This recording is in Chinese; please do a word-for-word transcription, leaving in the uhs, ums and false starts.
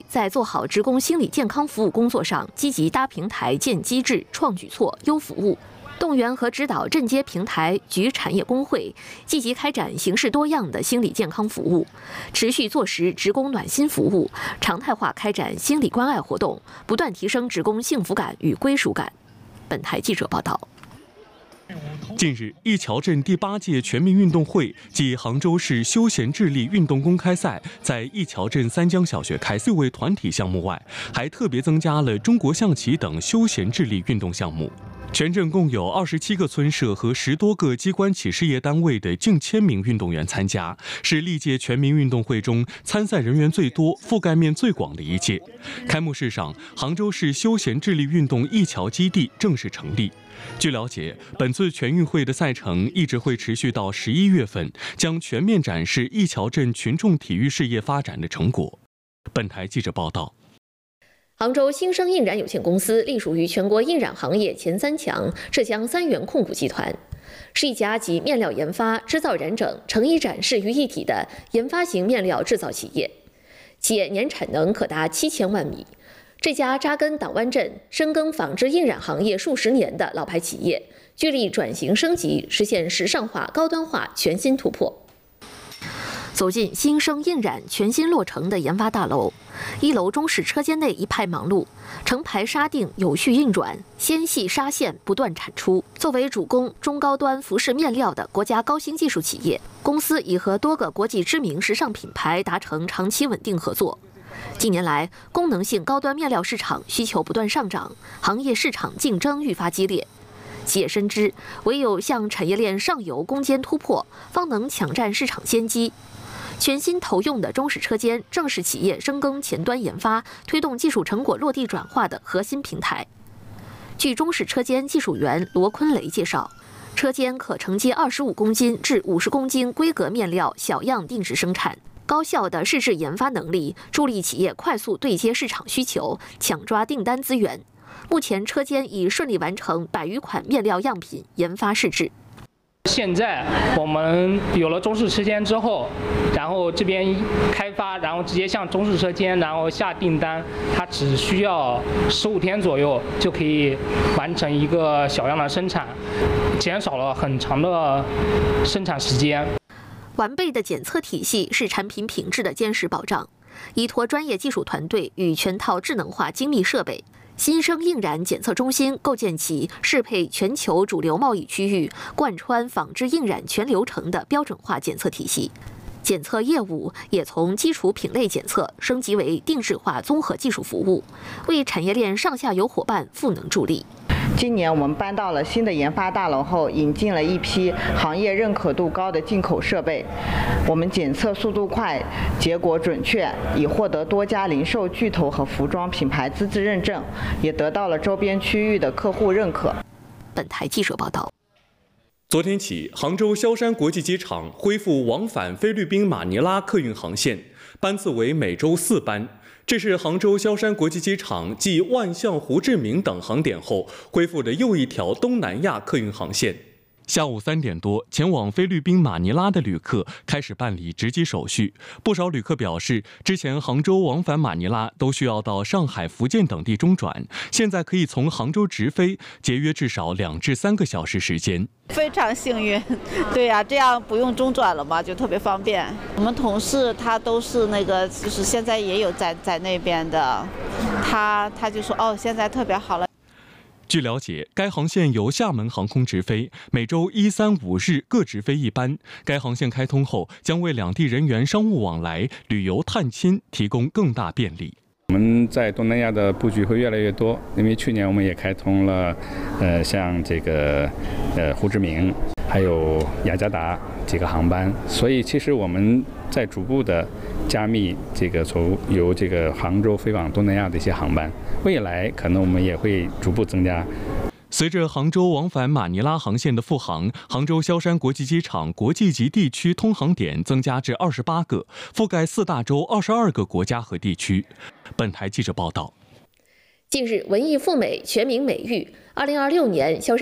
在做好职工心理健康服务工作上，积极搭平台、建机制、创举措、优服务。 动员和指导镇街平台、局产业工会积极开展形式多样的心理健康服务，持续做实职工暖心服务，常态化开展心理关爱活动，不断提升职工幸福感与归属感。本台记者报道。 近日，一桥镇第八届全民运动会暨杭州市休闲智力运动公开赛在一桥镇三江小学开。四位团体项目外，还特别增加了中国象棋等休闲智力运动项目。 全镇共有二十七个村社和十多个机关企事业单位的近千名运动员参加，是历届全民运动会中参赛人员最多、覆盖面最广的一届。开幕式上，杭州市休闲智力运动一桥基地正式成立。据了解，本次全运会的赛程一直会持续到十一月份，将全面展示一桥镇群众体育事业发展的成果。本台记者报道。 杭州新生印染有限公司隶属于全国印染行业前三强浙江三元控股集团，是一家集面料研发、织造染整、成衣展示于一体的研发型面料制造企业。企业年产能可达七千万米。这家扎根党湾镇、深耕纺织印染行业数十年的老牌企业，聚力转型升级，实现时尚化、高端化全新突破。 走进新生印染全新落成的研发大楼，一楼中式车间内一派忙碌，成排纱锭有序运转，纤细纱线不断产出。作为主攻中高端服饰面料的国家高新技术企业，公司已和多个国际知名时尚品牌达成长期稳定合作。近年来，功能性高端面料市场需求不断上涨，行业市场竞争愈发激烈。 企业深知，唯有向产业链上游攻坚突破，方能抢占市场先机。全新投用的中式车间正是企业深耕前端研发、推动技术成果落地转化的核心平台。据中式车间技术员罗坤雷介绍，车间可承接二十五公斤至五十公斤规格面料小样定制生产。 高效的试制研发能力，助力企业快速对接市场需求，抢抓订单资源。目前，车间已顺利完成百余款面料样品研发试制。 现在我们有了中式车间之后，然后这边开发，然后直接向中式车间，然后下订单，它只需要十五天左右就可以完成一个小样的生产，减少了很长的生产时间。 完备的检测体系是产品品质的坚实保障。依托专业技术团队与全套智能化精密设备，新生印染检测中心构建起适配全球主流贸易区域、贯穿纺织印染全流程的标准化检测体系。检测业务也从基础品类检测升级为定制化综合技术服务，为产业链上下游伙伴赋能助力。 今年我们搬到了新的研发大楼后，引进了一批行业认可度高的进口设备。我们检测速度快，结果准确，已获得多家零售巨头和服装品牌资质认证，也得到了周边区域的客户认可。 本台记者报道。 昨天起，杭州萧山国际机场恢复往返菲律宾马尼拉客运航线，班次为每周四班。 这是杭州萧山国际机场继万象、胡志明等航点后恢复的又一条东南亚客运航线。下午三点多，前往菲律宾马尼拉的旅客开始办理值机手续。不少旅客表示，之前杭州往返马尼拉都需要到上海、福建等地中转，现在可以从杭州直飞，节约至少两至三个小时时间。 非常幸运，对呀、啊，这样不用中转了嘛，就特别方便。我们同事他都是那个，就是现在也有在在那边的，他他就说哦，现在特别好了。 据了解，该航线由厦门航空直飞，每周一、三、五日各直飞一班。该航线开通后，将为两地人员商务往来、旅游探亲提供更大便利。 我们在东南亚的布局会越来越多，因为去年我们也开通了，呃，像这个，呃，胡志明，还有雅加达几个航班，所以其实我们在逐步的加密这个从由这个杭州飞往东南亚的一些航班，未来可能我们也会逐步增加。 随着杭州往返马尼拉航线的复航，杭州萧山国际机场国际级地区通航点增加至二十八个，覆盖四大洲二十二个国家和地区。本台记者报道。 近日，文艺赴美全民美誉，二零二六年萧山。